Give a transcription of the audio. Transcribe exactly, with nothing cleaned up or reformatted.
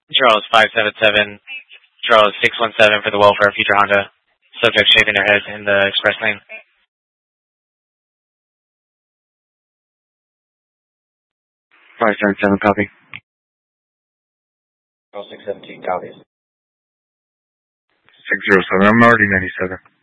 Charles five seven seven, Charles six one seven for the welfare of Future Honda. Subject shaving their heads in the express lane. five seven seven, copy. Charles six seventeen, copies. six zero seven, I'm already ninety-seven.